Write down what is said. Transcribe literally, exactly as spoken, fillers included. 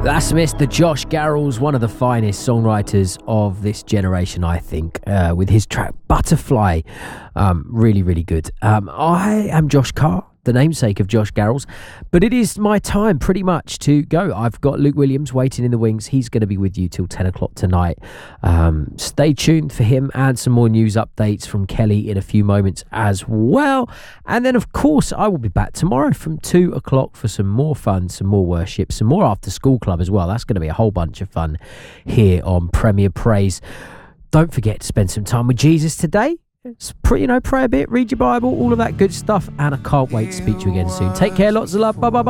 That's Mister Josh Garrels, one of the finest songwriters of this generation, I think, uh, with his track Butterfly. Um, really, really good. Um, I am Josh Carr, the namesake of Josh Garrels, but it is my time pretty much to go. I've got Luke Williams waiting in the wings. He's going to be with you till ten o'clock tonight. Um, stay tuned for him and some more news updates from Kelly in a few moments as well. And then, of course, I will be back tomorrow from two o'clock for some more fun, some more worship, some more after school club as well. That's going to be a whole bunch of fun here on Premier Praise. Don't forget to spend some time with Jesus today. It's pretty, you know, pray a bit, read your Bible, all of that good stuff. And I can't wait to speak to you again soon. Take care, lots of love. Bye bye bye.